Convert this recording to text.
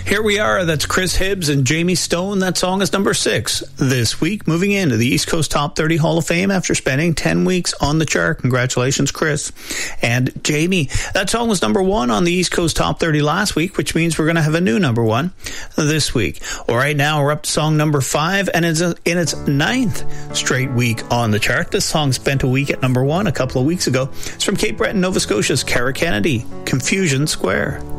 Here we are. That's Chris Hibbs and Jamie Stone. That song is number 6 this week, moving into the East Coast Top 30 Hall of Fame after spending 10 weeks on the chart. Congratulations, Chris and Jamie. That song was number 1 on the East Coast Top 30 last week, which means we're going to have a new number 1 this week. All right, now we're up to song number 5, and it's in its 9th straight week on the chart. This song spent a week at number 1 a couple of weeks ago. It's from Cape Breton, Nova Scotia's Cara Kennedy, Confusion Square.